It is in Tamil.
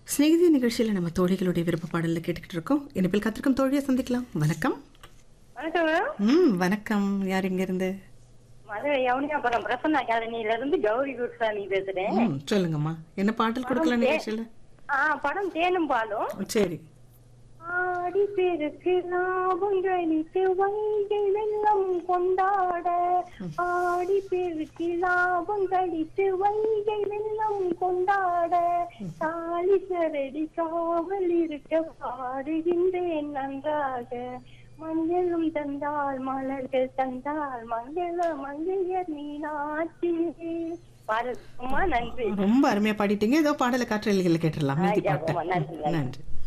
ஸ்நேகிதி நிகழ்ச்சியில் நம்ம தோழிகளுடைய விருப்ப பாடலில் கேட்டுக்கிட்டு இருக்கோம். இனிப்பில் காத்திருக்கும் தோழியை சந்திக்கலாம். வணக்கம். வணக்கம். யார் இங்க இருந்து? கௌரி குருசாமி பேசுறேன். சொல்லுங்கம்மா, என்ன பாடல் கொடுக்கலாம் நிகழ்ச்சியில? படம் தேனும் பாலும். சரி. ஆடி பெருக்கு லாபங்களித்து வைகை வெள்ளம் கொண்டாட, ஆடி பெருக்கு லாபங்களித்து வைகை வெள்ளம் கொண்டாட, தாலி சரடி காவல் இருக்க பாடுகின்றேன் நன்றாக, மஞ்சளும் தந்தால் மலர்கள் தந்தால் மங்கள மங்கையர் மீனாட்சி. பாருமா, நன்றி. ரொம்ப அருமையா பாடிட்டீங்க. ஏதோ பாடலை காற்றலைகளை கேட்டுடலாம். நன்றி.